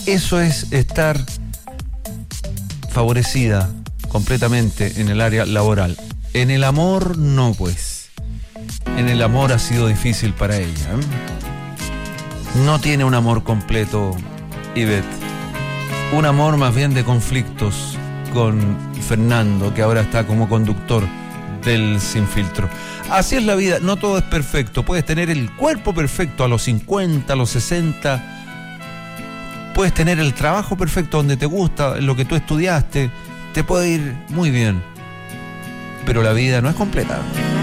Eso es estar favorecida completamente en el área laboral. En el amor no, pues. En el amor ha sido difícil para ella, ¿eh? No tiene un amor completo, Ivette. Un amor más bien de conflictos con Fernando, que ahora está como conductor del Sin Filtro. Así es la vida, no todo es perfecto. Puedes tener el cuerpo perfecto a los 50, a los 60. Puedes tener el trabajo perfecto donde te gusta, lo que tú estudiaste. Te puede ir muy bien. Pero la vida no es completa.